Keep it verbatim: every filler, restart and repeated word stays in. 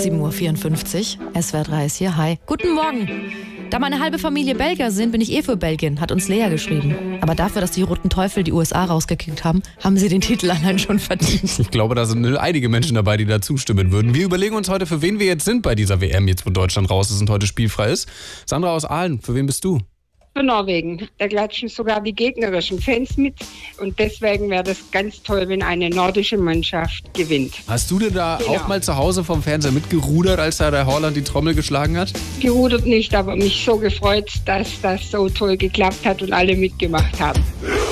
sieben Uhr vierundfünfzig. S W R drei ist hier. Hi. Guten Morgen. Da meine halbe Familie Belgier sind, bin ich eh für Belgien, hat uns Lea geschrieben. Aber dafür, dass die Roten Teufel die U S A rausgekickt haben, haben sie den Titel allein schon verdient. Ich glaube, da sind einige Menschen dabei, die da zustimmen würden. Wir überlegen uns heute, für wen wir jetzt sind bei dieser W M, jetzt wo Deutschland raus ist und heute spielfrei ist. Sandra aus Aalen, für wen bist du? Für Norwegen. Da klatschen sogar die gegnerischen Fans mit. Und deswegen wäre das ganz toll, wenn eine nordische Mannschaft gewinnt. Hast du dir da Genau. auch mal zu Hause vom Fernseher mitgerudert, als da der Holland die Trommel geschlagen hat? Gerudert nicht, aber mich so gefreut, dass das so toll geklappt hat und alle mitgemacht haben.